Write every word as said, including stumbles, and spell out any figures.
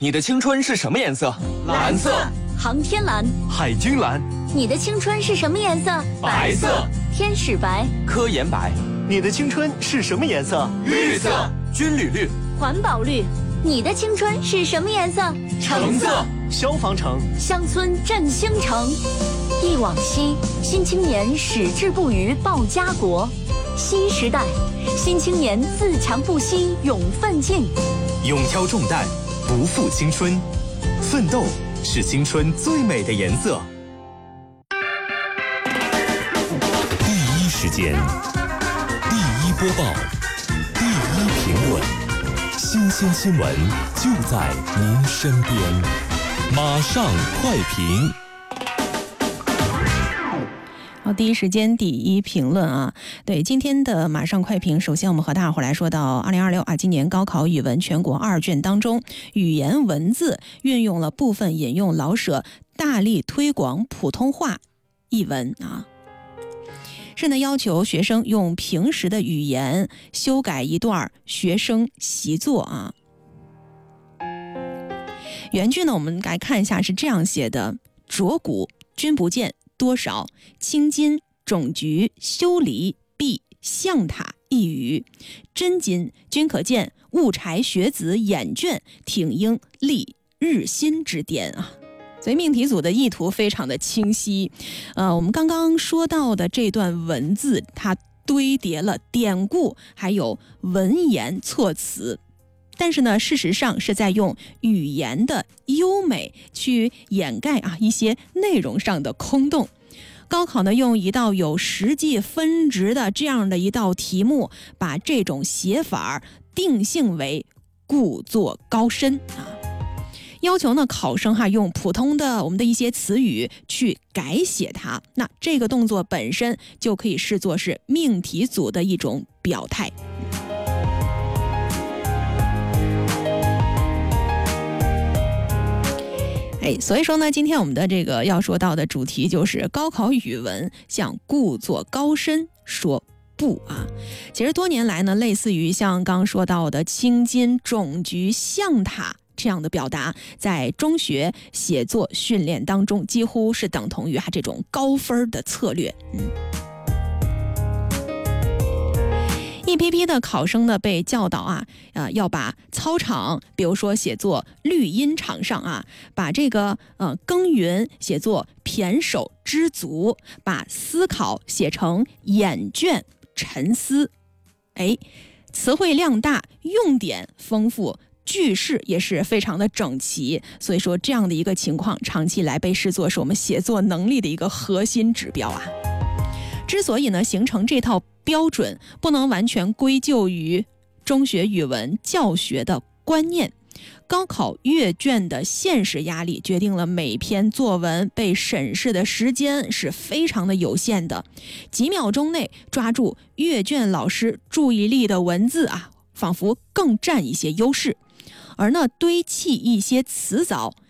你的青春是什么颜色？ 蓝色。 航天蓝。 海军蓝。 你的青春是什么颜色？ 白色。 天使白。 科研白。 你的青春是什么颜色？ 绿色。 军旅绿。 环保绿。你的青春是什么颜色？ 橙色。 消防橙。 乡村振兴城。忆往昔，新青年矢志不渝报家国。新时代，新青年自强不息勇奋进。 勇挑重担，不负青春，奋斗是青春最美的颜色。 第一时间，第一播报，第一评论，新鲜新闻就在您身边，马上快评。 好，第一时间第一评论啊，对今天的马上快评，首先我们和大伙来说到二零二六啊，今年高考语文全国二卷当中，语言文字运用了部分引用老舍，大力推广普通话译文啊，是呢要求学生用平时的语言修改一段学生习作啊。原句呢，我们来看一下是这样写的：浊谷君不见。多少青金种菊修篱壁象塔一语，真金均可见务柴学子眼倦挺应立日新之典啊。所以命题组的意图非常的清晰，呃，我们刚刚说到的这段文字，它堆叠了典故还有文言措辞。但是呢，事实上是在用语言的优美去掩盖啊一些内容上的空洞。高考呢，用一道有实际分值的这样的一道题目，把这种写法定性为故作高深啊，要求呢考生哈用普通的我们的一些词语去改写它。那这个动作本身就可以视作是命题组的一种表态。哎，所以说呢，今天我们的这个要说到的主题就是高考语文向故作高深说不啊。其实多年来呢，类似于像刚说到的青金种菊象塔这样的表达，在中学写作训练当中几乎是等同于这种高分的策略。嗯。一批批的考生呢被教导啊，呃，要把操场，比如说写作绿荫场上啊，把这个呃耕耘写作胼手知足，把思考写成眼倦沉思。哎，词汇量大，用典丰富，句式也是非常的整齐，所以说这样的一个情况，长期以来被视作是我们写作能力的一个核心指标啊。之所以呢形成这套标准，不能完全归咎于中学语文教学的观念。高考阅卷的现实压力决定了每篇作文被审视的时间是非常的有限的，几秒钟内抓住阅卷老师注意力的文字啊，仿佛更占一些优势。而呢堆砌一些词藻，